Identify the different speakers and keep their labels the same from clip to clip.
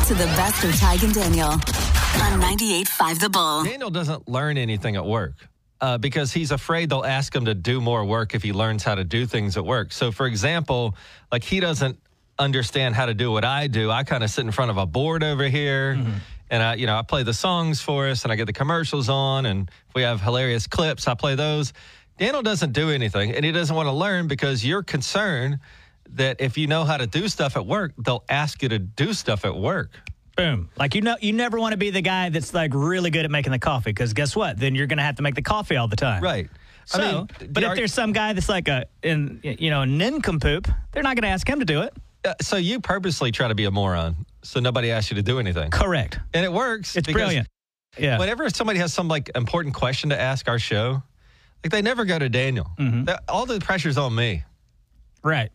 Speaker 1: to the best of Tig and Daniel on 98.5 The Bull.
Speaker 2: Daniel doesn't learn anything at work because he's afraid they'll ask him to do more work if he learns how to do things at work. So, for example, like he doesn't understand how to do what I do. I kind of sit in front of a board over here, and I play the songs for us, and I get the commercials on, and if we have hilarious clips, I play those. Daniel doesn't do anything, and he doesn't want to learn because you're concerned that if you know how to do stuff at work, they'll ask you to do stuff at work.
Speaker 3: Boom. Like, you never want to be the guy that's like really good at making the coffee, because guess what? Then you're going to have to make the coffee all the time.
Speaker 2: Right.
Speaker 3: So, but if there's some guy that's like a nincompoop, they're not going to ask him to do it.
Speaker 2: So you purposely try to be a moron so nobody asks you to do anything.
Speaker 3: Correct.
Speaker 2: And it works.
Speaker 3: It's brilliant. Yeah.
Speaker 2: Whenever somebody has some like important question to ask our show, like they never go to Daniel. All the pressure's on me.
Speaker 3: Right.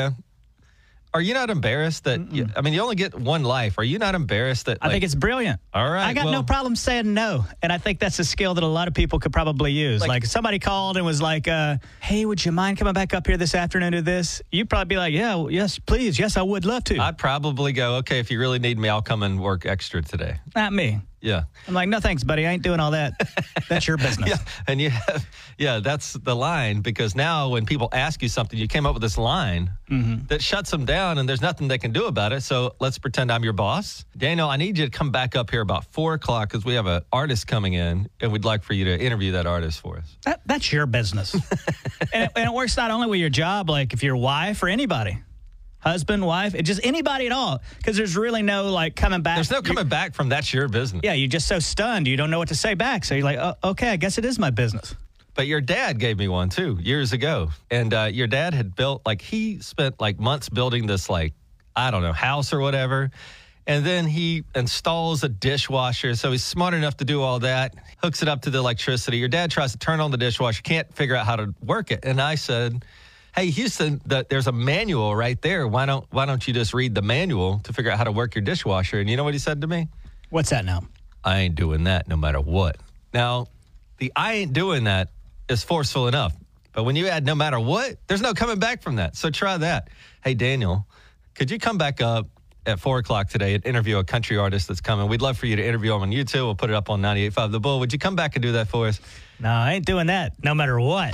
Speaker 2: Are you not embarrassed that, you only get one life. Are you not embarrassed that?
Speaker 3: I think it's brilliant.
Speaker 2: All right.
Speaker 3: I got no problem saying no. And I think that's a skill that a lot of people could probably use. Like somebody called and was like, hey, would you mind coming back up here this afternoon to this? You'd probably be like, yeah, yes, please. Yes, I would love to.
Speaker 2: I'd probably go, okay, if you really need me, I'll come and work extra today.
Speaker 3: Not me.
Speaker 2: Yeah.
Speaker 3: I'm like, no, thanks, buddy. I ain't doing all that. That's your business.
Speaker 2: Yeah. And that's the line, because now when people ask you something, you came up with this line that shuts them down and there's nothing they can do about it. So let's pretend I'm your boss. Daniel, I need you to come back up here about 4 o'clock because we have an artist coming in and we'd like for you to interview that artist for us.
Speaker 3: That's your business. and it works not only with your job, like if you're wife or anybody. Husband, wife, just anybody at all. Because there's really no, like, coming back.
Speaker 2: There's no coming back from that's your business.
Speaker 3: Yeah, you're just so stunned. You don't know what to say back. So you're like, oh, okay, I guess it is my business.
Speaker 2: But your dad gave me one, too, years ago. And your dad had built, he spent, months building this, house or whatever. And then he installs a dishwasher. So he's smart enough to do all that, hooks it up to the electricity. Your dad tries to turn on the dishwasher, can't figure out how to work it. And I said, hey, Houston, there's a manual right there. Why don't you just read the manual to figure out how to work your dishwasher? And you know what he said to me?
Speaker 3: What's that now?
Speaker 2: I ain't doing that no matter what. Now, the I ain't doing that is forceful enough. But when you add no matter what, there's no coming back from that. So try that. Hey, Daniel, could you come back up at 4 o'clock today and interview a country artist that's coming? We'd love for you to interview him on YouTube. We'll put it up on 98.5 The Bull. Would you come back and do that for us?
Speaker 3: No, I ain't doing that, no matter what.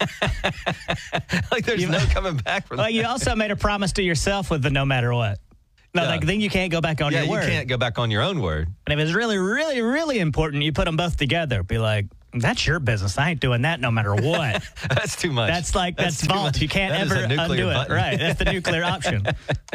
Speaker 2: There's no coming back from that.
Speaker 3: Well, you also made a promise to yourself with the no matter what. No, then you can't go back on your word.
Speaker 2: Yeah, you can't go back on your own word.
Speaker 3: And if it's really, really, really important, you put them both together. Be like, that's your business. I ain't doing that no matter what.
Speaker 2: That's too much.
Speaker 3: That's vault. You can't ever undo it. Right. That's the nuclear option.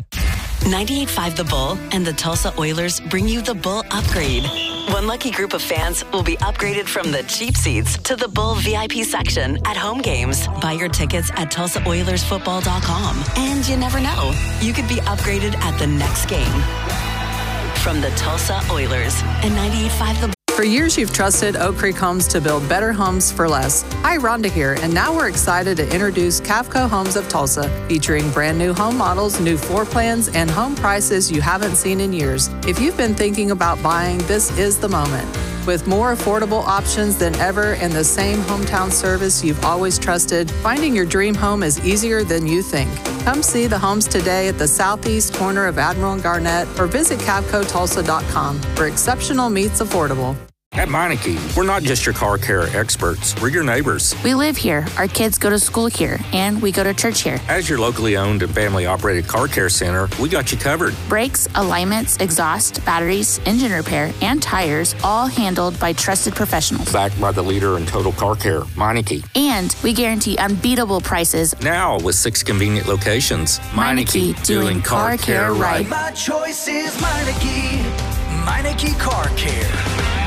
Speaker 1: 98.5 The Bull and the Tulsa Oilers bring you the Bull Upgrade. One lucky group of fans will be upgraded from the cheap seats to the Bull VIP section at home games. Buy your tickets at TulsaOilersFootball.com. And you never know, you could be upgraded at the next game. From the Tulsa Oilers and 98.5 The Bull.
Speaker 4: For years, you've trusted Oak Creek Homes to build better homes for less. Hi, Rhonda here, and now we're excited to introduce Cavco Homes of Tulsa, featuring brand new home models, new floor plans, and home prices you haven't seen in years. If you've been thinking about buying, this is the moment. With more affordable options than ever and the same hometown service you've always trusted, finding your dream home is easier than you think. Come see the homes today at the southeast corner of Admiral and Garnett or visit CavcoTulsa.com, where exceptional meets affordable.
Speaker 5: At Meineke, we're not just your car care experts, we're your neighbors.
Speaker 6: We live here, our kids go to school here, and we go to church here.
Speaker 5: As your locally owned and family-operated car care center, we got you covered.
Speaker 6: Brakes, alignments, exhaust, batteries, engine repair, and tires, all handled by trusted professionals.
Speaker 5: Backed by the leader in total car care, Meineke.
Speaker 6: And we guarantee unbeatable prices.
Speaker 5: Now with 6 convenient locations.
Speaker 6: Meineke, doing car care right.
Speaker 7: My choice is Meineke. Meineke Car Care.